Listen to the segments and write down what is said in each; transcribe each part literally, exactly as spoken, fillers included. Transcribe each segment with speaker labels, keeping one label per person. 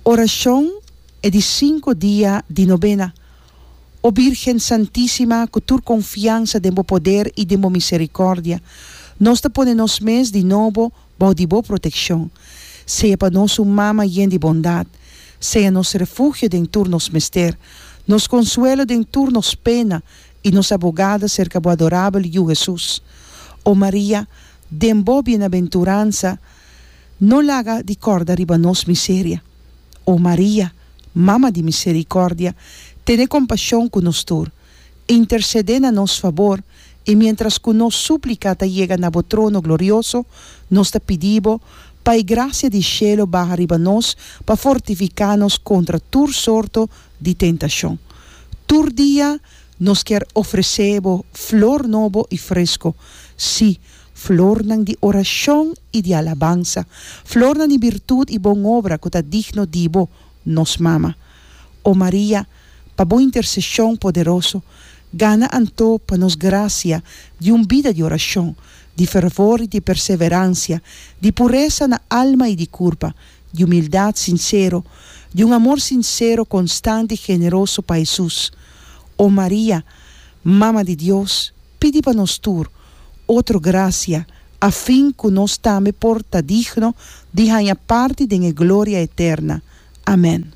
Speaker 1: Oração é de cinco dias de novena. Ó Virgem Santíssima, com tua confiança de meu poder e de minha misericórdia, nós te ponemos mês de novo, por de boa proteção. Seja para nós uma mama llena de bondade, seja nosso refúgio dentro nos mester, nos consuelo dentro nos pena e nos abogada cerca do adorável Jesus. Ó Maria, den boa bem-aventurança, não laga de corda riba nos miséria. Ó Maria, Mama de misericórdia, tene compaixão conosco, intercede a nosso favor, e mientras que nos suplicata llega na bo trono glorioso, nos te pedimos, Pai graça de cielo baja riba nós, para fortificar-nos contra tur sorto de tentação. Tur dia nos quer oferecebo flor novo e fresco, sim, flor de oração e de alabança, flor de virtude e boa obra que está digno de bo, nos mama. Ó Maria, para boa intercessão poderoso, gana anto para nos graça de uma vida de oração, de fervor e de perseverança, de pureza na alma e de culpa, de humildade sincero, de um amor sincero, constante e generoso para Jesus. Ó Maria, Mama de Deus, pede para nós tur outra graça, a fim que nós também porta digno de ganhar parte da glória eterna. Amém.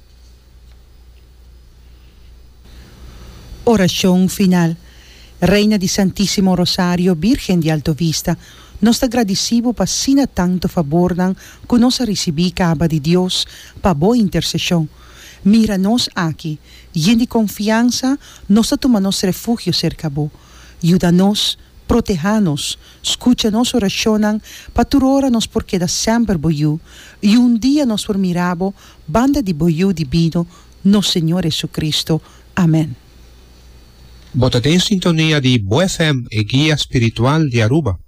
Speaker 1: Oração final. Reina de Santíssimo Rosário, Virgem de Alto Vista, nós te agradecemos por sina tanto favor que nós recebemos caba de Deus para boa intercessão. Mira-nos aqui, e de confiança, nós tomamos refúgio cerca bo. Ajuda-nos, proteja-nos, escucha-nos oração, para tu ora-nos porque da sempre boiu, e um dia nos formirabo, banda de boiu divino, nosso Senhor Jesucristo. Amém.
Speaker 2: Botate em sintonia de Boa F M e Guia Espiritual de Aruba.